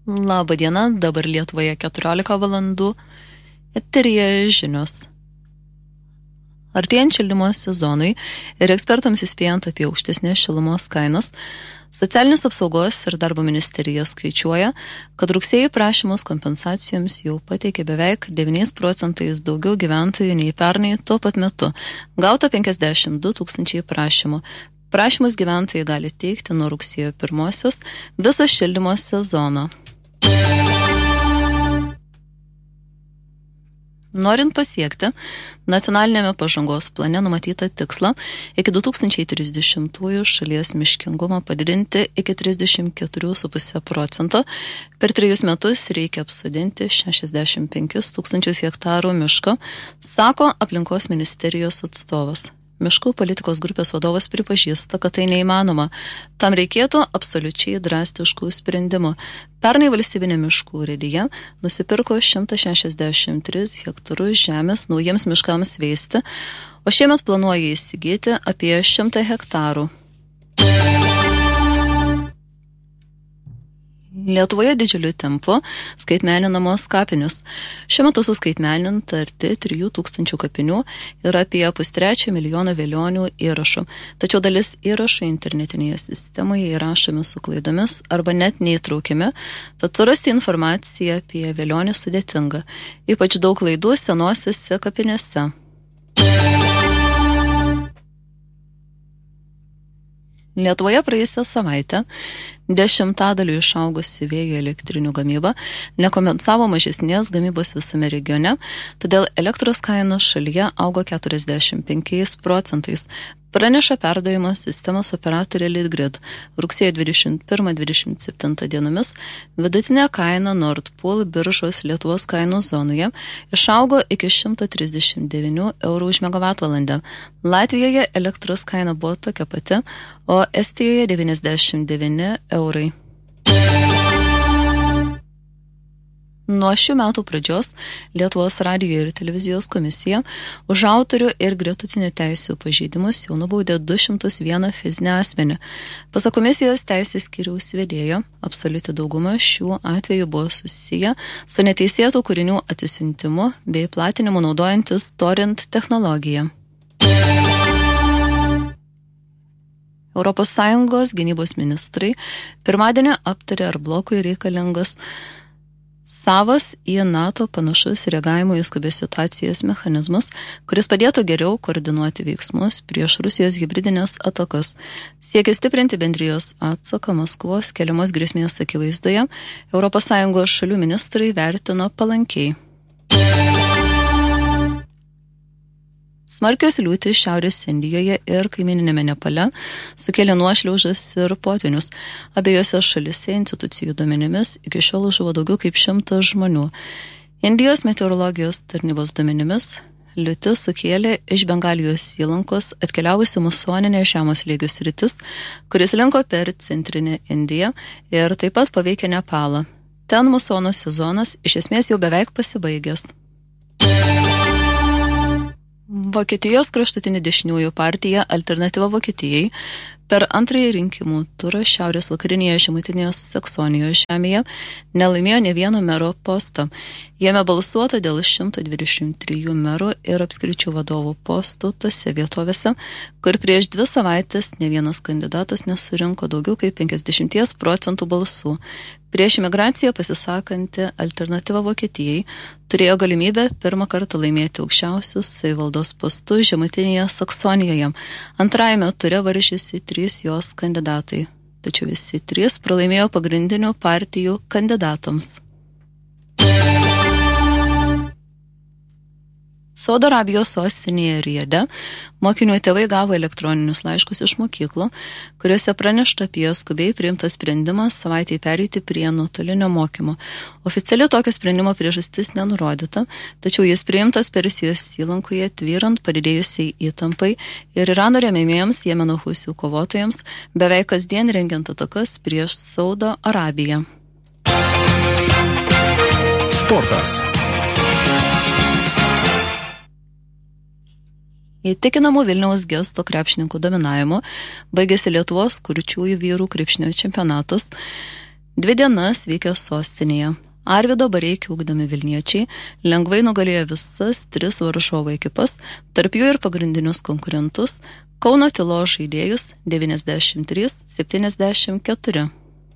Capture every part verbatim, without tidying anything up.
Labą dieną, dabar Lietuvoje keturiolika valandų, eteryje žinios. Artėjant šildymo sezonui ir ekspertams įspėjant apie aukštesnės šilumos kainas, Socialinės apsaugos ir darbo ministerija skaičiuoja, kad rugsėjį prašymus kompensacijoms jau pateikė beveik devyniais procentais daugiau gyventojų nei pernai tuo pat metu. Gauta penkiasdešimt du tūkstančiai prašymų. Prašymus gyventojai gali teikti nuo rugsėjo pirmosios visą šildymo sezoną. Norint pasiekti nacionalinėme pažangos plane numatytą tikslą iki du tūkstančiai trisdešimtųjų šalies miškingumą padidinti iki trisdešimt keturi su puse procento, per trejus metus reikia apsodinti šešiasdešimt penkis tūkstančius hektarų miško, sako aplinkos ministerijos atstovas. Miškų politikos grupės vadovas pripažįsta, kad tai neįmanoma. Tam reikėtų absoliučiai drastiškų sprendimų. Pernai valstybinė miškų urėdija nusipirko šimtą šešiasdešimt tris hektarus žemės naujiems miškams veisti, o šiemet planuoja įsigyti apie šimtą hektarų. Lietuvoje didžiuliu tempu skaitmeninamos kapinius. Šiuo metu suskaitmeninta arti trijų tūkstančių kapinių ir apie pustrečio milijono velionių įrašų. Tačiau dalis įrašų internetinėje sistemoje įrašomi su klaidomis arba net neįtraukiami, tad surasti informaciją apie velionį sudėtinga. Ypač daug klaidų senosiose kapinėse. Lietuvoje praėjusią savaitę dešimtadaliu išaugusi vėjo elektrinių gamyba nekompensavo mažesnės gamybos visame regione, todėl elektros kaina šalyje augo keturiasdešimt penkiais procentais. Praneša perdavimo sistemos operatorė Litgrid. Rugsėjo dvidešimt pirmą dvidešimt septintą dienomis vidutinė kaina Nord Pool biržos Lietuvos kainų zonoje išaugo iki šimto trisdešimt devynių eurų už megavatvalandę. Latvijoje elektros kaina buvo tokia pati, o Estijoje devyniasdešimt devyni eurai. Nuo šių metų pradžios Lietuvos radijo ir televizijos komisija už autorių ir gretutinių teisių pažeidimus jau nubaudė du šimtus vieną fizinį asmenį. Pasak komisijos teisės skyriaus vedėjo, absoliuti dauguma šių atvejų buvo susiję su neteisėtų kūrinių atsisiuntimu bei platinimu naudojantis torrent technologiją. Europos Sąjungos gynybos ministrai pirmadienį aptarė, ar blokui reikalingas savas į NATO panašus reagavimo į skubės situacijas mechanizmas, kuris padėtų geriau koordinuoti veiksmus prieš Rusijos hibridinės atakas. Siekia stiprinti bendrijos atsaką Maskvos keliamos grėsmės akivaizdoje, Europos Sąjungos šalių ministrai vertino palankiai. Smarkios liūtys Šiaurės Indijoje ir kaimininėme Nepale sukėlė nuošliaužas ir potvinius. Abiejose šalise institucijų duomenimis iki šiol žuvo daugiau kaip šimtas žmonių. Indijos meteorologijos tarnybos duomenimis liūtis sukėlė iš Bengalijos įlankos atkeliavusi musoninė žemos slėgių sritis, kuris linko per centrinę Indiją ir taip pat paveikė Nepalą. Ten musono sezonas iš esmės jau beveik pasibaigęs. Vokietijos kraštutinių dešiniųjų partija Alternatyva Vokietijai per antrąjį rinkimų turą šiaurės vakarinėje Žemutinės Saksonijos žemėje nelaimėjo ne vieno mero posto. Jame balsuota dėl šimto dvidešimt trijų merų ir apskričių vadovų postų tose vietovėse, kur prieš dvi savaitės ne vienas kandidatas nesurinko daugiau kaip penkiasdešimt procentų balsų. Prieš imigraciją pasisakanti Alternatyva Vokietijai turėjo galimybę pirmą kartą laimėti aukščiausius savivaldos postus Žemutinėje Saksonijoje. Antrajame ture varžėsi trys jos kandidatai, tačiau visi trys pralaimėjo pagrindinių partijų kandidatams. Saudo Arabijos sostinėje Riade mokinių tėvai gavo elektroninius laiškus iš mokyklų, kuriuose pranešta apie skubiai priimtą sprendimą savaitėje pereiti prie nuotolinio mokymo. Oficiali tokio sprendimo priežastis nenurodyta, tačiau jis priimtas Persijos įlankoje tvyrant padidėjusiai įtampai ir Irano rėmėjams Jemeno husių kovotojams beveik kasdien rengiant atakas prieš Saudo Arabiją. Sportas. Įtikinamų Vilniaus Gesto krepšininkų dominavimu baigėsi Lietuvos kurčiųjų vyrų krepšinio čempionatas. Dvi dienas veikia sostinėje. Arvydo Bareikio ugdomi Vilniečiai lengvai nugalėjo visas tris Varžovų ekipas, tarp jų ir pagrindinius konkurentus Kauno Tylos žaidėjus devyniasdešimt trys septyniasdešimt keturi.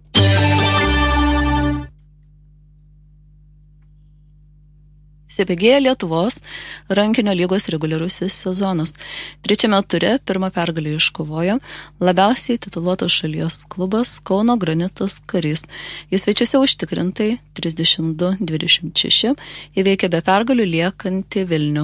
Įsibėgėja Lietuvos rankinio lygos reguliarusis sezonas. Trečiame ture pirmą pergalę iškovojo labiausiai tituluotas šalies klubas Kauno Granitas Karys. Jis svečiuose užtikrintai trisdešimt du dvidešimt šeši įveikė be pergalių liekantį Vilnių.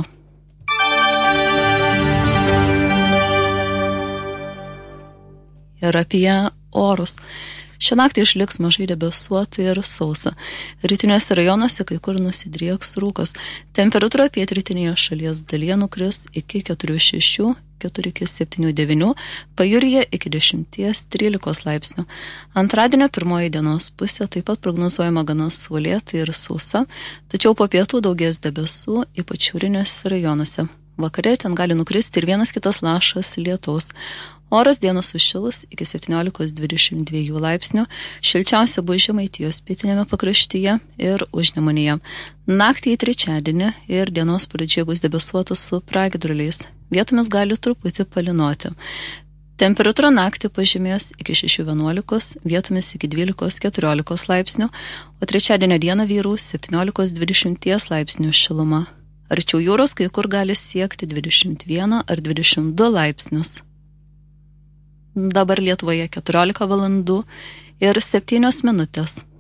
Ir apie orus. Šią naktį išliks mažai debesuota ir sausa. Rytiniuose rajonuose kai kur nusidrieks rūkas. Temperatūra pietrytinėje šalies dalyje nukris iki keturių šešių, keturi septyni devyni, pajūryje iki dešimt trylika laipsnių. Antradienio pirmoji dienos pusė taip pat prognozuojama gana saulėta ir sausa, tačiau po pietų daugės debesų, ypač šiauriniuose rajonuose. Vakare ten gali nukristi ir vienas kitas lašas lietaus. Oras dieną sušilus iki septyniolika dvidešimt dva laipsnių, šilčiausia bus Žemaitijos pietinėme pakraštyje ir Užnemunėje. Naktį į trečiadienį ir dienos pradžioje bus debesuotas su pragiedruliais. Vietomis gali truputį palynoti. Temperatūra naktį pažemės iki šešių vienuolika, vietomis iki dvylika keturiolikos laipsnių, o trečiadienio dieną vyraus septyniolika dvidešimt laipsnių šiluma. Arčiau jūros kai kur gali siekti dvidešimt vieną ar dvidešimt du laipsnius. Dabar Lietuvoje keturiolika valandų ir septynios minutės.